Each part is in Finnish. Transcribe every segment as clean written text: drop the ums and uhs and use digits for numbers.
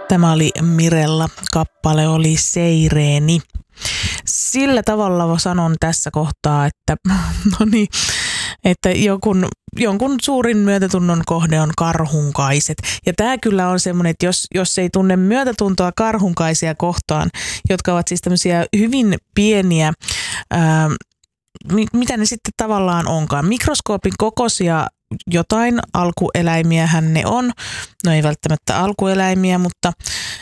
Tämä oli Mirella, kappale oli Seireeni. Sillä tavalla sanon tässä kohtaa, että, että jonkun suurin myötätunnon kohde on karhunkaiset. Ja tämä kyllä on semmoinen, että jos ei tunne myötätuntoa karhunkaisia kohtaan, jotka ovat siis tämmöisiä hyvin pieniä, mitä ne sitten tavallaan onkaan, mikroskoopin kokoisia jotain alkueläimiähän ne on. No ei välttämättä alkueläimiä, mutta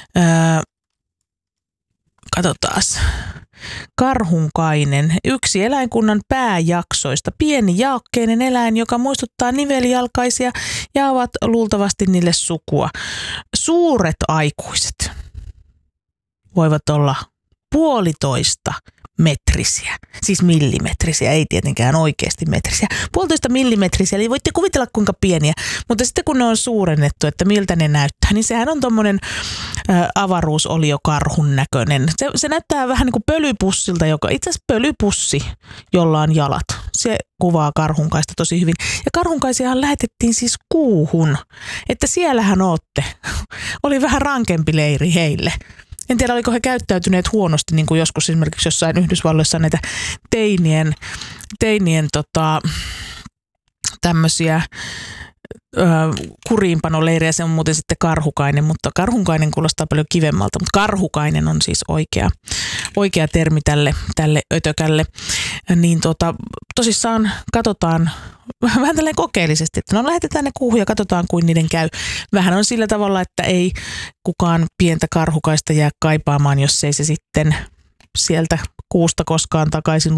katsotaas. Karhunkainen, yksi eläinkunnan pääjaksoista, pieni jaakkeinen eläin, joka muistuttaa nivelijalkaisia ja ovat luultavasti niille sukua. Suuret aikuiset voivat olla 1,5 metrisiä, siis millimetrisiä, ei tietenkään oikeasti metrisiä. 1,5 millimetrisiä, eli voitte kuvitella kuinka pieniä, mutta sitten kun ne on suurennettu, että miltä ne näyttää, niin sehän on tommonen avaruusoliokarhun näköinen. Se näyttää vähän niin kuin pölypussilta, joka itse asiassa pölypussi, jolla on jalat. Se kuvaa karhunkaista tosi hyvin. Ja karhunkaisiahan lähetettiin siis Kuuhun, että siellähän ootte. Oli vähän rankempi leiri heille. En tiedä, oliko he käyttäytyneet huonosti, niin kuin joskus esimerkiksi jossain Yhdysvalloissa näitä teinien tämmöisiä kuriinpanoleirejä. Se on muuten sitten karhukainen, mutta karhunkainen kuulostaa paljon kivemmalta, mutta karhukainen on siis oikea termi tälle ötökälle. Niin tosissaan katsotaan vähän tälleen kokeellisesti, että lähetetään ne Kuuhun ja katsotaan kuin niiden käy. Vähän on sillä tavalla, että ei kukaan pientä karhukaista jää kaipaamaan, jos ei se sitten sieltä Kuusta koskaan takaisin